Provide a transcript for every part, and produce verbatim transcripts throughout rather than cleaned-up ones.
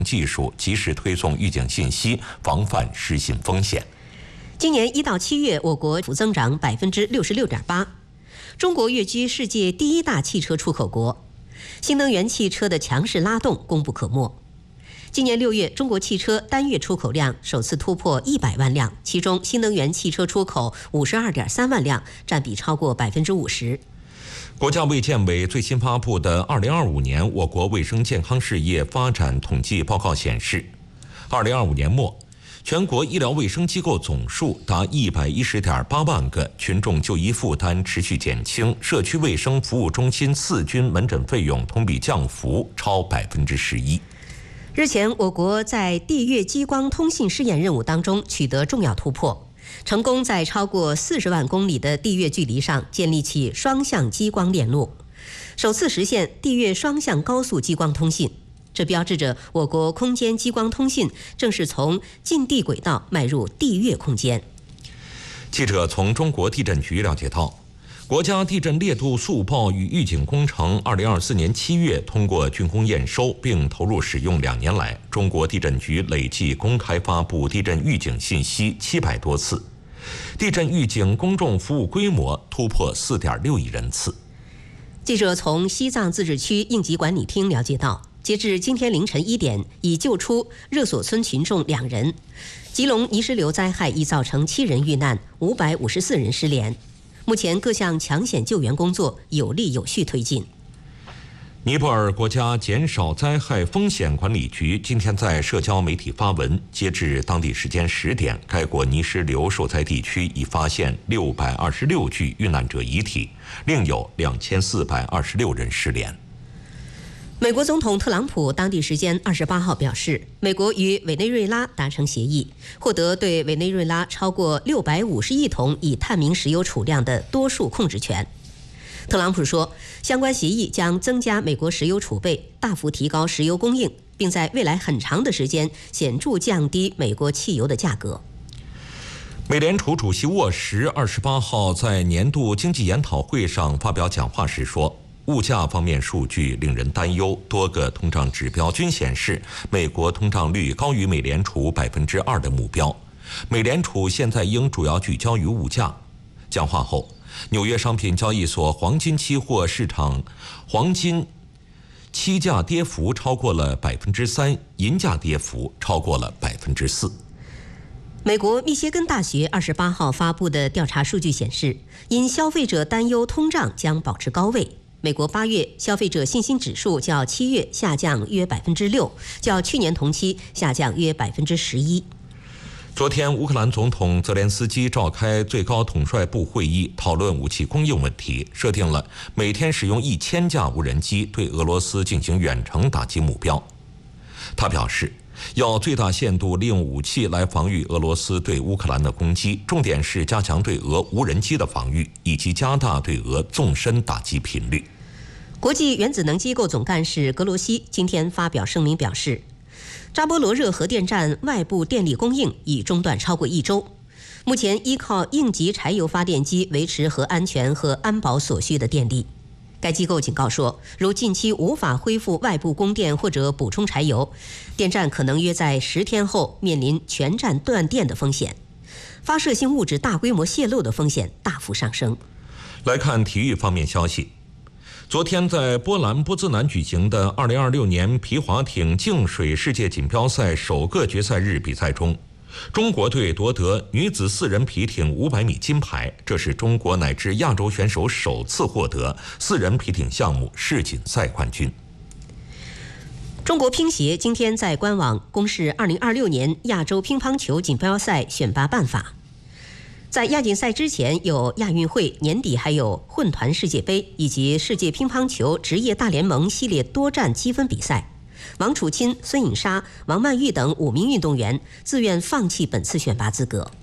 技术，及时推送预警信息，防范失信风险。 今年一到七月，我国负增长百分之六十六点八，中国跃居世界第一大汽车出口国，新能源汽车的强势拉动功不可没。今年六月，中国汽车单月出口量首次突破一百万辆，其中新能源汽车出口五十二点三万辆，占比超过百分之五十。 国家卫健委最新发布的二零二五年我国卫生健康事业发展统计报告显示，二零二五年末，全国医疗卫生机构总数达一百一十点八万个，群众就医负担持续减轻，社区卫生服务中心四均门诊费用同比降幅超百分之十一。 日前，我国在地月激光通信试验任务当中取得重要突破。成功在超过四十万公里的地月距离上建立起双向激光链路，首次实现地月双向高速激光通信。这标志着我国空间激光通信正式从近地轨道迈入地月空间。 记者从中国地震局了解到，国家地震烈度速报与预警工程二零二四年七月通过竣工验收并投入使用两年来，中国地震局累计公开发布地震预警信息七百多次，地震预警公众服务规模突破四点六亿人次。 记者从西藏自治区应急管理厅了解到，截至今天凌晨一点，已救出热所村群众两人。吉隆泥石流灾害已造成七人遇难，五百五十四人失联。目前各项抢险救援工作有力有序推进。 尼泊尔国家减少灾害风险管理局今天在社交媒体发文，截至当地时间十点，该国泥石流受灾地区已发现六百二十六具遇难者遗体，另有两千四百二十六人失联。 美国总统特朗普当地时间二十八号表示，美国与委内瑞拉达成协议，获得对委内瑞拉超过六百五十亿桶已探明石油储量的多数控制权。特朗普说，相关协议将增加美国石油储备，大幅提高石油供应，并在未来很长的时间显著降低美国汽油的价格。 美联储主席沃什二十八号在年度经济研讨会上发表讲话时说，物价方面数据令人担忧，多个通胀指标均显示美国通胀率高于美联储百分之二的目标。美联储现在应主要聚焦于物价。讲话后，纽约商品交易所黄金期货市场黄金期价跌幅超过了百分之三，银价跌幅超过了百分之四。 美国密歇根大学二十八号发布的调查数据显示，因消费者担忧通胀将保持高位，美国八月消费者信心指数较七月下降约百分之六，较去年同期下降约百分之十一。 昨天，乌克兰总统泽连斯基召开最高统帅部会议，讨论武器供应问题，设定了每天使用一千架无人机对俄罗斯进行远程打击目标。他表示，要最大限度利用武器来防御俄罗斯对乌克兰的攻击，重点是加强对俄无人机的防御，以及加大对俄纵深打击频率。 国际原子能机构总干事格罗西今天发表声明表示，扎波罗热核电站外部电力供应已中断超过一周，目前依靠应急柴油发电机维持核安全和安保所需的电力。该机构警告说，如近期无法恢复外部供电或者补充柴油，电站可能约在十天后面临全站断电的风险，发射性物质大规模泄漏的风险大幅上升。 来看体育方面消息。昨天在波兰波兹南举行的二零二六年皮划艇净水世界锦标赛首个决赛日比赛中，中国队夺得女子四人皮艇五百米金牌，这是中国乃至亚洲选手首次获得四人皮艇项目世锦赛冠军。 中国乒协今天在官网公示二零二六年亚洲乒乓球锦标赛选拔办法。在亚锦赛之前有亚运会，年底还有混团世界杯以及世界乒乓球职业大联盟系列多站积分比赛。王楚钦、孙颖莎、王曼玉等五名运动员自愿放弃本次选拔资格。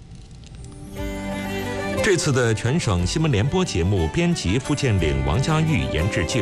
这次的全省新闻联播节目编辑傅建岭、王佳玉研制记